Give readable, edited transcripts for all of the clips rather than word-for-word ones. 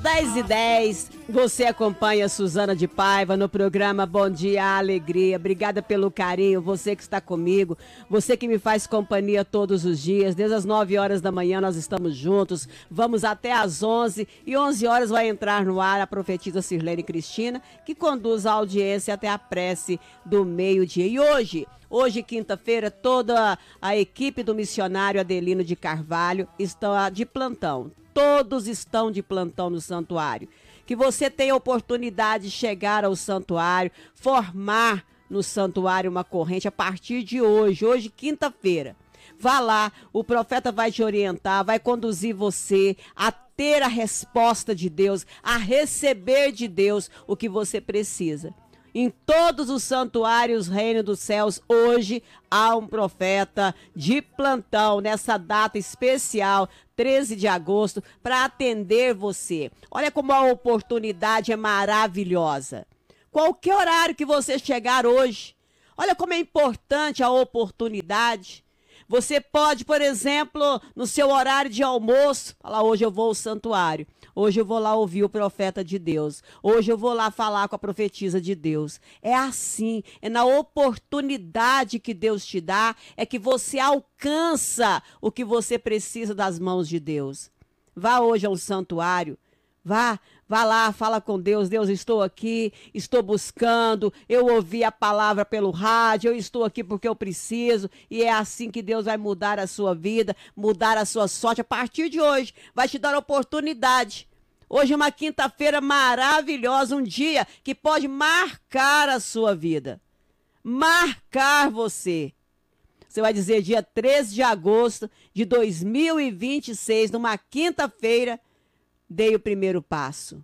10h10, você acompanha a Suzana de Paiva no programa Bom Dia Alegria. Obrigada pelo carinho, você que está comigo, você que me faz companhia todos os dias. Desde as 9 horas da manhã nós estamos juntos, vamos até às 11 e 11 horas vai entrar no ar a profetisa Sirlene Cristina, que conduz a audiência até a prece do meio-dia. E hoje, quinta-feira, toda a equipe do missionário Adelino de Carvalho está de plantão. Todos estão de plantão no santuário. Que você tenha a oportunidade de chegar ao santuário, formar no santuário uma corrente a partir de hoje, quinta-feira. Vá lá, o profeta vai te orientar, vai conduzir você a ter a resposta de Deus, a receber de Deus o que você precisa. Em todos os santuários Reino dos Céus, hoje há um profeta de plantão nessa data especial, 13 de agosto, para atender você. Olha como a oportunidade é maravilhosa. Qualquer horário que você chegar hoje, olha como é importante a oportunidade. Você pode, por exemplo, no seu horário de almoço, falar: hoje eu vou ao santuário, hoje eu vou lá ouvir o profeta de Deus, hoje eu vou lá falar com a profetisa de Deus. É assim, é na oportunidade que Deus te dá, é que você alcança o que você precisa das mãos de Deus. Vá hoje ao santuário, vá lá, fala com Deus. Deus, estou aqui, estou buscando, eu ouvi a palavra pelo rádio, eu estou aqui porque eu preciso, e é assim que Deus vai mudar a sua vida, mudar a sua sorte. A partir de hoje, vai te dar oportunidade. Hoje é uma quinta-feira maravilhosa, um dia que pode marcar a sua vida, marcar você. Você vai dizer: dia 13 de agosto de 2026, numa quinta-feira, dei o primeiro passo.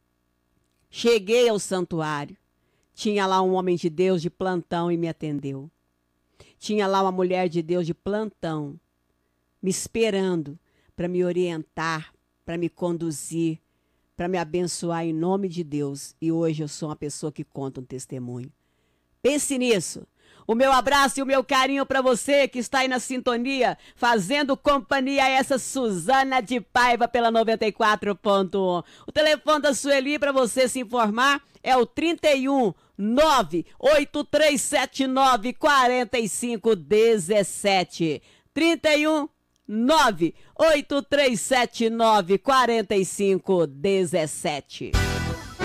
Cheguei ao santuário. Tinha lá um homem de Deus de plantão e me atendeu. Tinha lá uma mulher de Deus de plantão, me esperando para me orientar, para me conduzir, para me abençoar em nome de Deus. E hoje eu sou uma pessoa que conta um testemunho. Pense nisso. O meu abraço e o meu carinho para você que está aí na sintonia, fazendo companhia a essa Suzana de Paiva pela 94.1. O telefone da Sueli para você se informar é o 31 98379 4517. 31 98379 4517.